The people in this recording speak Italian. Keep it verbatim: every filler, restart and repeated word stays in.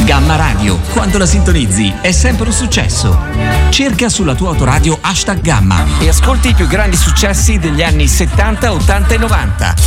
Gamma Radio, quando la sintonizzi è sempre un successo. Cerca sulla tua autoradio hashtag Gamma e ascolti i più grandi successi degli anni settanta, ottanta e novanta.